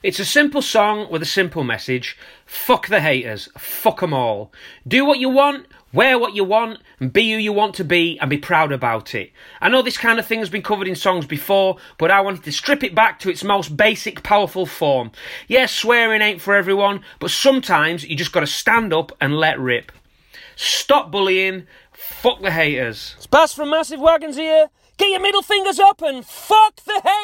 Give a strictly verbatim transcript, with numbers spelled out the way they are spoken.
It's a simple song with a simple message. Fuck the haters. Fuck them all. Do what you want, wear what you want, and be who you want to be, and be proud about it. I know this kind of thing has been covered in songs before, but I wanted to strip it back to its most basic, powerful form. Yes, swearing ain't for everyone, but sometimes you just got to stand up and let rip. Stop bullying. Fuck the haters. It's Bass from Massive Wagons here. Get your middle fingers up and fuck the haters.